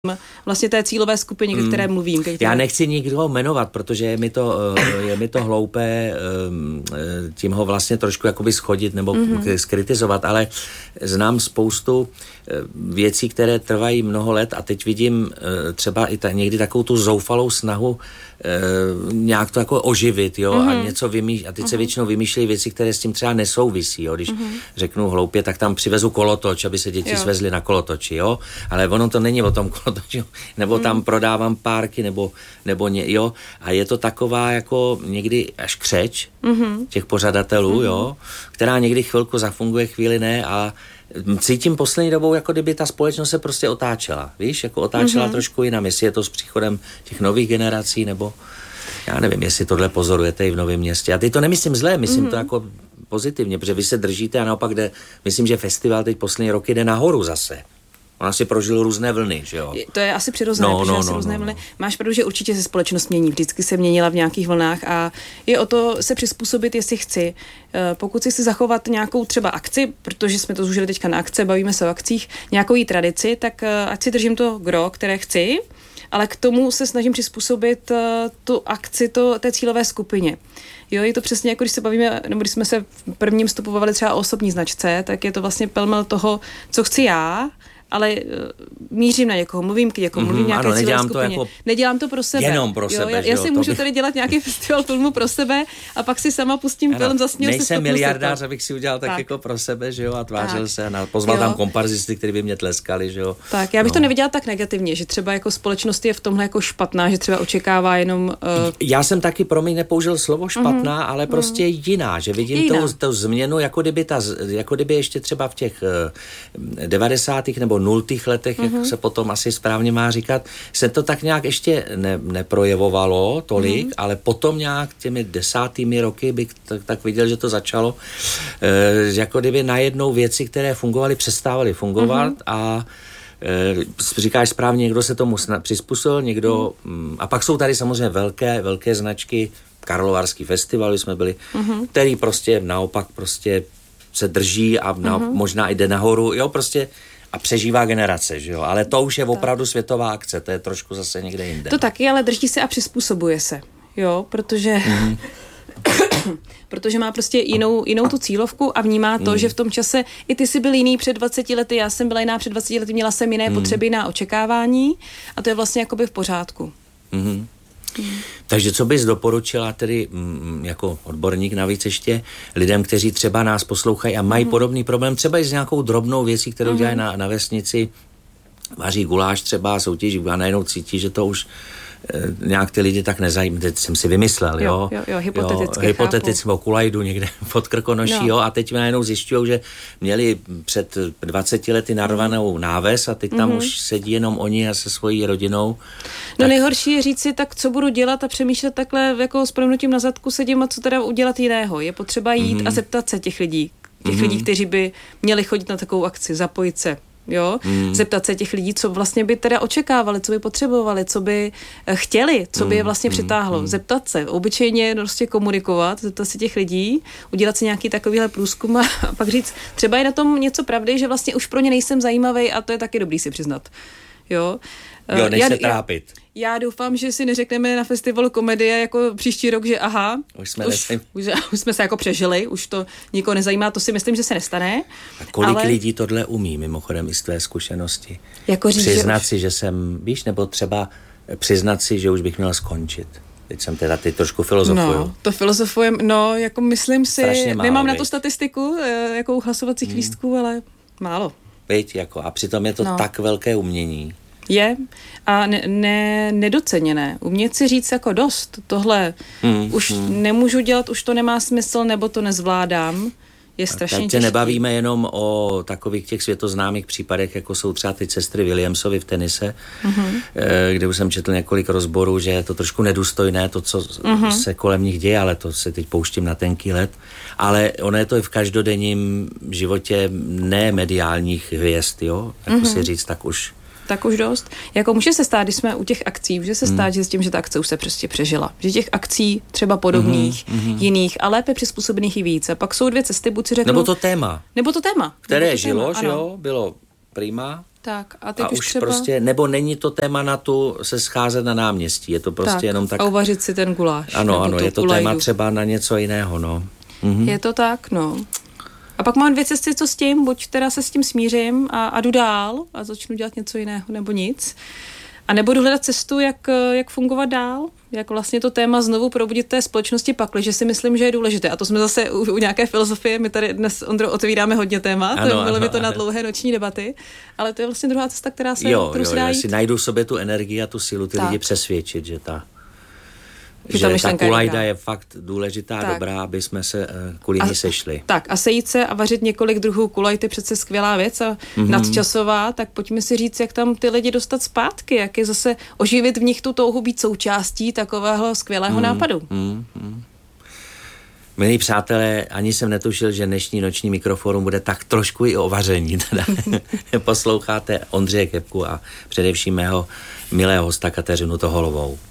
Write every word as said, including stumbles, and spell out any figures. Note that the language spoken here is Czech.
vlastně té cílové skupině, mm. které mluvím. Které... Já nechci nikoho jmenovat, protože je mi to, je mi to hloupé tím ho vlastně trošku jakoby schodit nebo mm-hmm. skritizovat, ale znám spoustu věcí, které trvají mnoho let a teď vidím třeba i ta, někdy takovou tu zoufalou snahu nějak to jako oživit, jo, mm-hmm. a něco vymýšlet, a teď mm-hmm. se většinou vymýšlejí věci, které s tím třeba nesouvisí, jo, když mm-hmm. řeknu hloupě, tak tam přivezu kolotoč, aby se děti jo. svezly na kolotoči, jo, ale ono to není o tom kolotoči, nebo mm. tam prodávám párky, nebo, nebo ně, jo, a je to taková jako někdy až křeč mm-hmm. těch pořadatelů, mm-hmm. jo, která někdy chvilku zafunguje, chvíli ne a cítím poslední dobou, jako kdyby ta společnost se prostě otáčela, víš, jako otáčela mm-hmm. trošku jinam, jestli je to s příchodem těch nových generací, nebo já nevím, jestli tohle pozorujete i v Novém Městě. A teď to nemyslím zlé, myslím mm-hmm. to jako pozitivně, protože vy se držíte a naopak jde, myslím, že festival teď poslední roky jde nahoru zase. On asi prožil různé vlny, že jo? To je asi přirozené, no, protože no, asi no, různé no, vlny. Máš pravdu, že určitě se společnost mění, vždycky se měnila v nějakých vlnách a je o to se přizpůsobit, jestli chci. Pokud si chci zachovat nějakou třeba akci, protože jsme to zúžili teďka na akce, bavíme se o akcích, nějakou jí tradici, tak ať si držím to gro, které chci, ale k tomu se snažím přizpůsobit tu akci to, té cílové skupině. Jo, je to přesně jako když se bavíme, nebo když jsme se v prvním vstupu bavili třeba o osobní značce, tak je to vlastně pelmel toho, co chci já, ale uh, mířím na někoho, mluvím k někomu, mluvím mm-hmm, nějaké ano, cílové skupině. To jako nedělám to pro sebe. Jenom pro jo, sebe. Já, já si můžu by... tady dělat nějaký festival filmu pro sebe a pak si sama pustím ano, film, zasměl se. Nejsem miliardář, abych si udělal tak, tak jako pro sebe, že jo, a tvářil tak. se a pozval jo. tam komparzisty, kteří by mě tleskali, že jo. Tak, já bych no. to neviděla tak negativně, že třeba jako společnost je v tomhle jako špatná, že třeba očekává jenom... Uh... Já jsem taky pro mě nepoužil slovo špatná, mm-hmm. ale prostě mm. jiná, že vidím jiná. Tu, tu změnu, jako kdyby, ta, jako kdyby ještě třeba v těch devadesátých nebo nultých letech, mm-hmm. jak se potom asi správně má říkat, se to tak nějak ještě ne, neprojevovalo tolik, mm-hmm. ale potom nějak těmi desátými roky bych tak, tak viděl, že to začalo, e, jako kdyby najednou věci, které fungovaly, přestávaly fungovat mm-hmm. a e, říkáš správně, někdo se tomu sna- přizpůsobil, někdo, mm. a pak jsou tady samozřejmě velké, velké značky, Karlovarský festival, jsme byli, mm-hmm. který prostě naopak prostě se drží a na, mm-hmm. možná jde nahoru, jo, prostě a přežívá generace, že jo, ale to už je opravdu světová akce, to je trošku zase někde jinde. To taky, ale drží se a přizpůsobuje se, jo, protože mm. protože má prostě jinou, jinou tu cílovku a vnímá to, mm. že v tom čase i ty jsi byl jiný před dvaceti lety, já jsem byla jiná před dvaceti lety, měla jsem jiné mm. potřeby, jiná očekávání a to je vlastně jakoby v pořádku. Mm. Mm. Takže co bys doporučila tedy mm, jako odborník navíc ještě lidem, kteří třeba nás poslouchají a mají mm. podobný problém, třeba i s nějakou drobnou věcí, kterou mm. dělají na, na vesnici, vaří guláš třeba, soutěží a najednou cítí, že to už e, nějak ty lidi tak nezajímají. Teď jsem si vymyslel, jo. Jo, jo, hypoteticky. Jo, hypoteticky o kulajdu někde pod Krkonoší, no. jo, a teď najednou zjišťují, že měli před dvaceti lety narvanou náves a teď tam mm-hmm. už sedí jenom oni a se svojí rodinou. No tak... nejhorší je říct si, tak co budu dělat a přemýšlet takhle jako s prominutím na zadku sedím a co teda udělat jiného. Je potřeba jít mm-hmm. a zeptat se těch lidí, těch mm-hmm. lidí, kteří by měli chodit na takovou akci, zapojit se. Jo, mm. zeptat se těch lidí, co vlastně by teda očekávali, co by potřebovali, co by chtěli, co by je vlastně mm. přitáhlo. Mm. Zeptat se, obyčejně prostě komunikovat, zeptat se těch lidí, udělat si nějaký takovýhle průzkum a, a pak říct, třeba je na tom něco pravdy, že vlastně už pro ně nejsem zajímavý a to je taky dobrý si přiznat. Jo, jo než já, se trápit. Já, já doufám, že si neřekneme na festivalu komedie jako příští rok, že aha, už jsme, už, už, už jsme se jako přežili, už to nikoho nezajímá, to si myslím, že se nestane. A kolik ale... lidí tohle umí, mimochodem i z tvé zkušenosti? Jako říct, přiznat že si, že jsem, víš, nebo třeba přiznat si, že už bych měla skončit. Teď jsem teda teď trošku filozofuju. No, to filozofujem, no, jako myslím si, málo, nemám veď. Na to statistiku, jako hlasovacích hmm. lístků, ale málo. Veď, jako, a přitom je to no. tak velké umění. Je a ne, ne, nedoceněné. Umět si říct jako dost, tohle hmm, už hmm. nemůžu dělat, už to nemá smysl, nebo to nezvládám, je strašně těžké. Teď se nebavíme jenom o takových těch světoznámých případech, jako jsou třeba ty sestry Williamsovy v tenise, mm-hmm. kde už jsem četl několik rozborů, že je to trošku nedůstojné, to, co mm-hmm. se kolem nich děje, ale to se teď pouštím na tenký led. Ale ono je to i v každodenním životě nemediálních hvězd, jo? Jako mm-hmm. si říct, tak už tak už dost. Jako může se stát, když jsme u těch akcí, může se stát, mm. že s tím, že ta akce už se prostě přežila. Že těch akcí třeba podobných, mm-hmm. jiných a lépe přizpůsobených i více. Pak jsou dvě cesty, buď si řeknu... Nebo to téma. Nebo to téma. Které to žilo, téma, že jo, bylo prima Tak, a teď a už, už třeba... prostě, nebo není to téma na tu se scházet na náměstí, je to prostě tak, jenom tak... a uvařit si ten guláš. Ano, ano, je to kulajdu. téma třeba na něco jiného, no. Mhm. Je to tak, no. A pak mám dvě cesty, co s tím, buď teda se s tím smířím a, a jdu dál a začnu dělat něco jiného, nebo nic. A nebudu hledat cestu, jak, jak fungovat dál, jak vlastně to téma znovu probudit té společnosti pakli, že si myslím, že je důležité. A to jsme zase u, u nějaké filozofie, my tady dnes, Ondro, otevíráme hodně témat, ano, bylo mi to na dlouhé noční debaty, ale to je vlastně druhá cesta, která se, jo, kterou jo, se dá já jít. si najdu v sobě tu energii a tu sílu ty tak. lidi přesvědčit, že ta Že, že ta, ta kulajda je fakt důležitá, tak. dobrá, aby jsme se uh, kvůli ní sešli. Tak a sejít se a vařit několik druhů kulajty, přece skvělá věc a mm-hmm. nadčasová, tak pojďme si říct, jak tam ty lidi dostat zpátky, jak je zase oživit v nich tu touhu být součástí takového skvělého mm, nápadu. Mm, mm. Milí přátelé, ani jsem netušil, že dnešní noční mikroforum bude tak trošku i o vaření. Teda. Posloucháte Ondřeje Kepku a především mého milého hosta Kateřinu Toholovou.